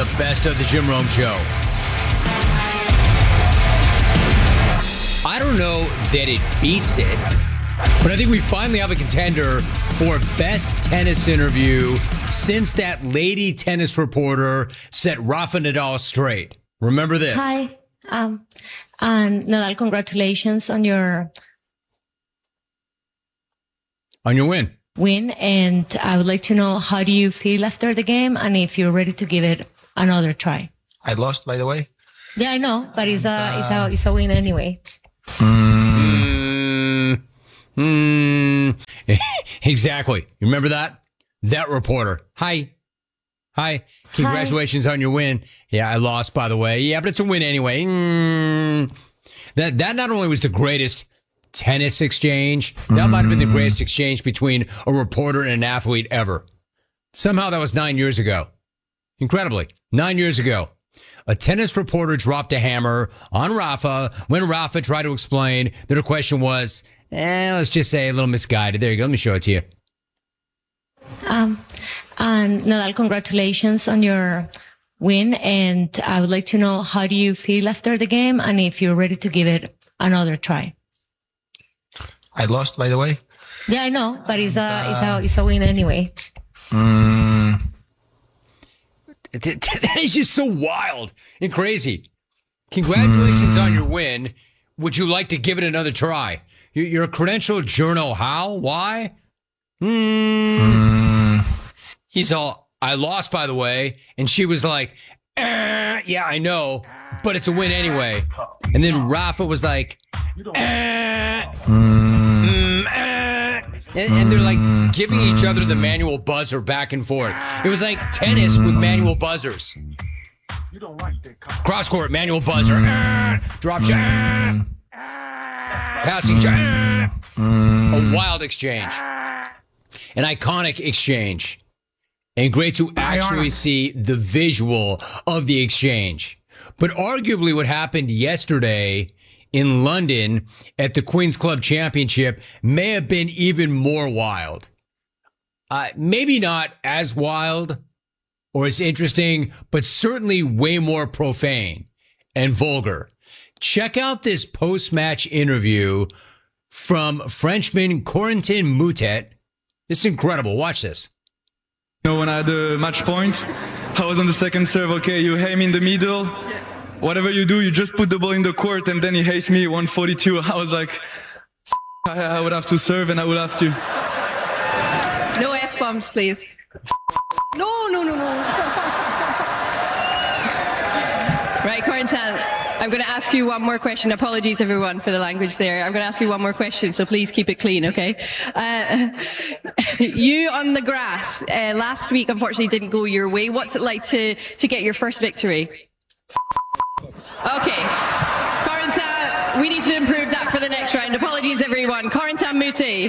the best of the Jim Rome Show. I don't know that it beats it, but I think we finally have a contender for best tennis interview since that lady tennis reporter set Rafa Nadal straight. Remember this. Hi. And Nadal, congratulations on your win. And I would like to know, how do you feel after the game and if you're ready to give it another try? I lost, by the way. Yeah, I know, but it's a win anyway. Exactly. You remember that? That reporter. Hi. Congratulations on your win. Yeah, I lost, by the way. Yeah, but it's a win anyway. That not only was the greatest tennis exchange, that might have been the greatest exchange between a reporter and an athlete ever. Somehow that was 9 years ago. Incredibly, 9 years ago. A tennis reporter dropped a hammer on Rafa when Rafa tried to explain that her question was, let's just say a little misguided. There you go. Let me show it to you. And Nadal, congratulations on your win. And I would like to know, how do you feel after the game and if you're ready to give it another try? I lost, by the way. Yeah, I know, but it's a win anyway. That is just so wild and crazy. Congratulations on your win. Would you like to give it another try? You're a credentialed journo. How? Why? He's all, I lost, by the way. And she was like, yeah, I know, but it's a win anyway. And then Rafa was like, and they're like giving each other the manual buzzer back and forth. It was like tennis with manual buzzers. Cross court, manual buzzer. Drop shot. Passing shot. A wild exchange. An iconic exchange. And great to actually see the visual of the exchange. But arguably what happened yesterday in London at the Queen's Club Championship may have been even more wild. Maybe not as wild or as interesting, but certainly way more profane and vulgar. Check out this post-match interview from Frenchman Corentin Moutet. This is incredible. Watch this. When I had the match point, I was on the second serve. Okay, you aim in the middle. Whatever you do, you just put the ball in the court, and then he hates me 142. I was like, I would have to serve, and I would have to. No F-bombs, please. No. Right, Corentin, I'm going to ask you one more question. Apologies, everyone, for the language there. I'm going to ask you one more question, so please keep it clean, okay? You on the grass last week, unfortunately, didn't go your way. What's it like to get your first victory? Okay. Corentin, we need to improve that for the next round. Apologies, everyone. Corentin Moutet.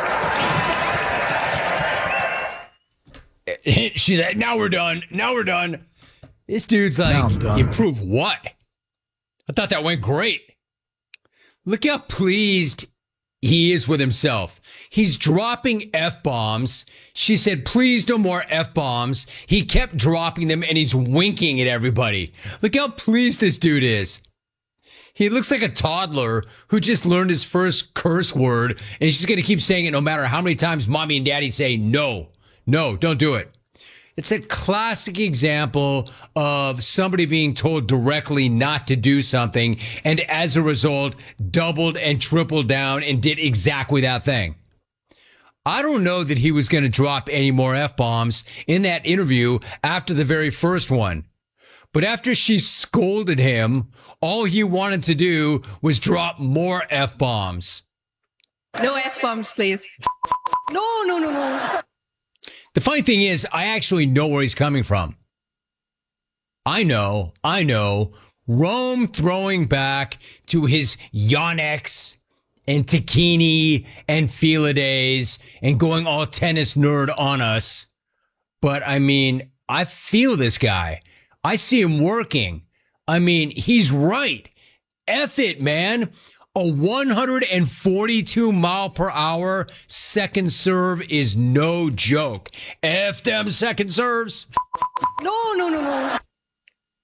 She's like, now we're done. This dude's like, improve what? I thought that went great. Look how pleased he is with himself. He's dropping F-bombs. She said, please no more F-bombs. He kept dropping them and he's winking at everybody. Look how pleased this dude is. He looks like a toddler who just learned his first curse word and she's going to keep saying it no matter how many times mommy and daddy say, no, don't do it. It's a classic example of somebody being told directly not to do something and as a result doubled and tripled down and did exactly that thing. I don't know that he was going to drop any more F-bombs in that interview after the very first one. But after she scolded him, all he wanted to do was more F-bombs. No F-bombs, please. No. The funny thing is, I actually know where he's coming from. I know. Rome throwing back to his Yonex and Tacchini and Fila days and going all tennis nerd on us. But I mean, I feel this guy. I see him working. I mean, he's right. F it, man. A 142 mile per hour second serve is no joke. F them second serves. No.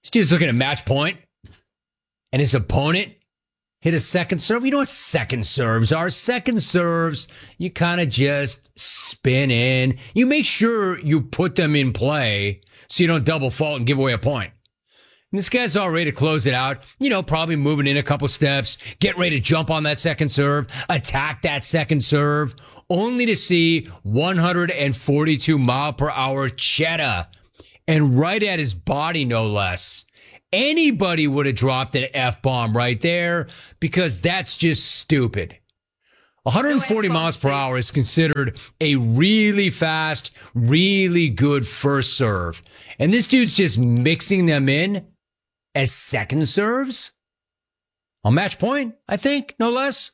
This dude's looking at match point, and his opponent hit a second serve. You know what second serves are? Second serves, you kind of just spin in. You make sure you put them in play so you don't double fault and give away a point. And this guy's all ready to close it out, probably moving in a couple steps, get ready to jump on that second serve, attack that second serve, only to see 142 mile per hour cheddar, and right at his body, no less. Anybody would have dropped an F-bomb right there because that's just stupid. 140 miles per hour is considered a really fast, really good first serve. And this dude's just mixing them in as second serves on match point, I think, no less.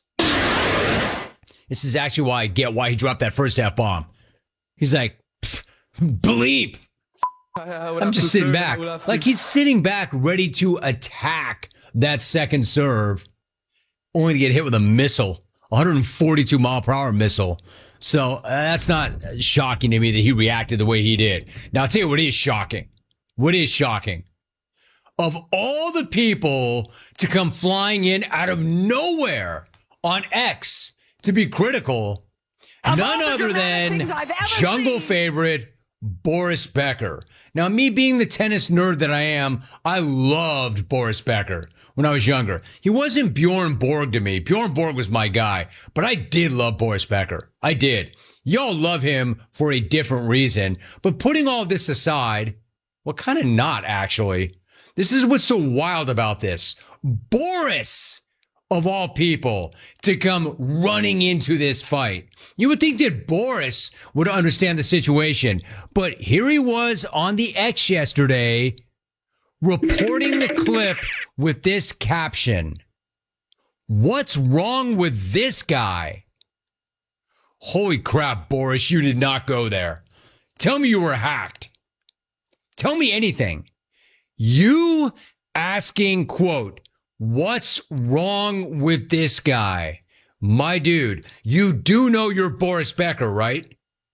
This is actually why I get why he dropped that first F-bomb. He's like, bleep. I'm just sitting back. Like he's sitting back ready to attack that second serve, only to get hit with a missile, 142 mile per hour missile. So that's not shocking to me that he reacted the way he did. Now, I'll tell you what is shocking. What is shocking? Of all the people to come flying in out of nowhere on X to be critical, none other than jungle favorite Boris Becker. Now, me being the tennis nerd that I am, I loved Boris Becker when I was younger. He wasn't Bjorn Borg to me. Bjorn Borg was my guy, but I did love Boris Becker. I did. Y'all love him for a different reason. But putting all this aside, well, kind of not actually. This is what's so wild about this. Boris, of all people, to come running into this fight. You would think that Boris would understand the situation, but here he was on the X yesterday reporting the clip with this caption. What's wrong with this guy? Holy crap, Boris, you did not go there. Tell me you were hacked. Tell me anything. You asking, quote, what's wrong with this guy? My dude, you do know you're Boris Becker, right?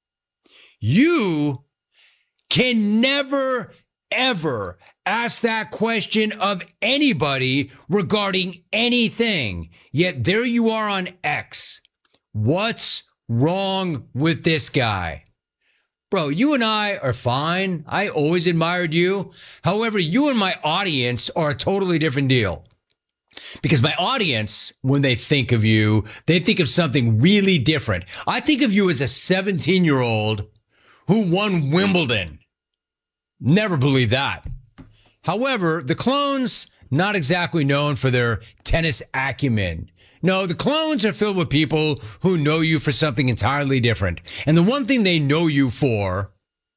You can never, ever ask that question of anybody regarding anything. Yet there you are on X. What's wrong with this guy? Bro, you and I are fine. I always admired you. However, you and my audience are a totally different deal. Because my audience, when they think of you, they think of something really different. I think of you as a 17-year-old who won Wimbledon. Never believe that. However, the clones, not exactly known for their tennis acumen. No, the clones are filled with people who know you for something entirely different. And the one thing they know you for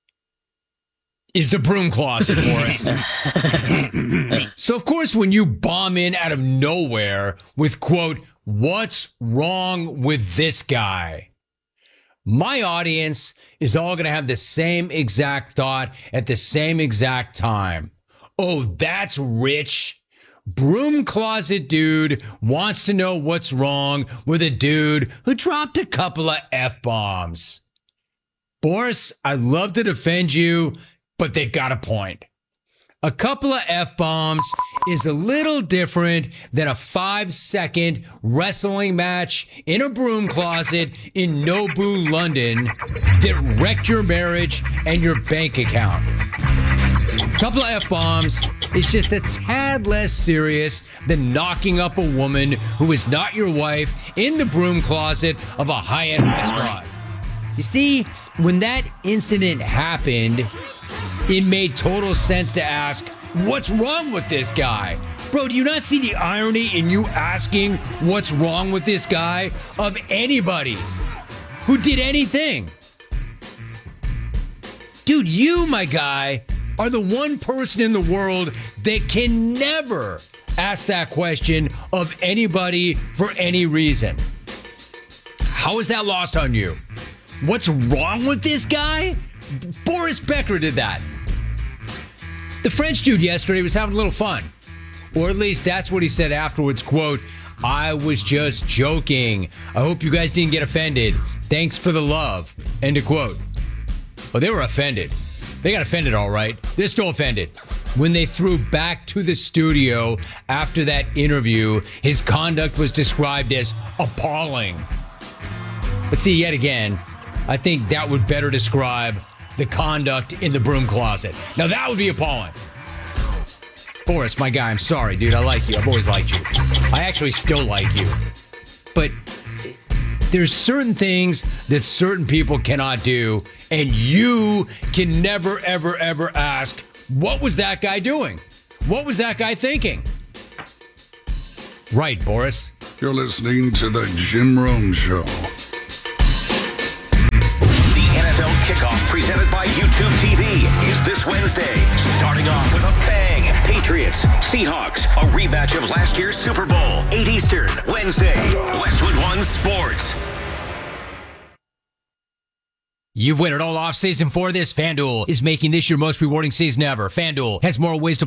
is the broom closet, Boris. So, of course, when you bomb in out of nowhere with, quote, what's wrong with this guy? My audience is all going to have the same exact thought at the same exact time. Oh, that's rich. Broom closet dude wants to know what's wrong with a dude who dropped a couple of F-bombs. Boris, I'd love to defend you, but they've got a point. A couple of F-bombs is a little different than a 5-second wrestling match in a broom closet in Nobu, London that wrecked your marriage and your bank account. A couple of F-bombs is just a tad less serious than knocking up a woman who is not your wife in the broom closet of a high-end restaurant. You see, when that incident happened, it made total sense to ask, what's wrong with this guy? Bro, do you not see the irony in you asking what's wrong with this guy of anybody who did anything? Dude, you, my guy, are the one person in the world that can never ask that question of anybody for any reason. How is that lost on you? What's wrong with this guy? Boris Becker did that. The French dude yesterday was having a little fun. Or at least that's what he said afterwards, quote, I was just joking. I hope you guys didn't get offended. Thanks for the love. End of quote. Well, they were offended. They got offended, all right. They're still offended. When they threw back to the studio after that interview, his conduct was described as appalling. But see, yet again, I think that would better describe the conduct in the broom closet. Now that would be appalling. Boris, my guy, I'm sorry, dude. I like you. I've always liked you. I actually still like you. But there's certain things that certain people cannot do, and you can never, ever, ever ask, what was that guy doing? What was that guy thinking? Right, Boris. You're listening to The Jim Rome Show. The NFL Kickoff presented by YouTube TV is this Wednesday. Starting off with a bang. Patriots, Seahawks, a rematch of last year's Super Bowl. 8 Eastern, Wednesday. Westwood One Sports. You've waited all off season for this. FanDuel is making this your most rewarding season ever. FanDuel has more ways to